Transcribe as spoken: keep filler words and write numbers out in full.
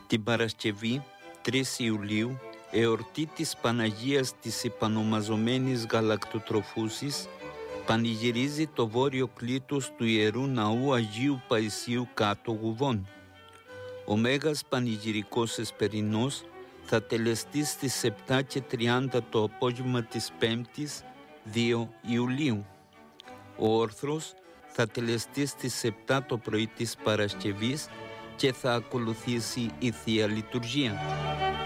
Την Παρασκευή, τρεις Ιουλίου, εορτή της Παναγίας της Επανομαζομένης Γαλακτοτροφούσης, πανηγυρίζει το βόρειο κλήτος του Ιερού Ναού Αγίου Παϊσίου κάτω Γουβών. Ο Μέγας Πανηγυρικός Εσπερινός θα τελεστεί στις επτά και τριάντα το απόγευμα της Πέμπτης, δύο Ιουλίου. Ο όρθρος θα τελεστεί στις επτά το πρωί της Παρασκευής και θα ακολουθήσει η Θεία Λειτουργία.